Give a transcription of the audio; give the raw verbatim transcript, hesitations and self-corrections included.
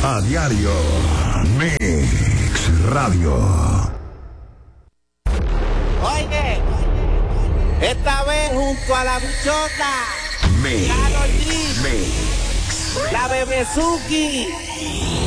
A diario. Mix Radio. Oye, esta vez junto a la bichota, Mix. Karol G, Mix. la Bebezuki.